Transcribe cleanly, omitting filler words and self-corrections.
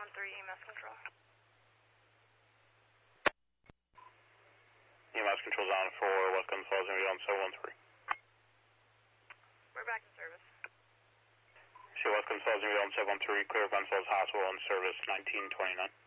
EMS control. EMS control's on for West Glens Falls, and on 713. We're back in service. See West Glens Falls, and on 713, clear Glens Falls Hospital in service 1929.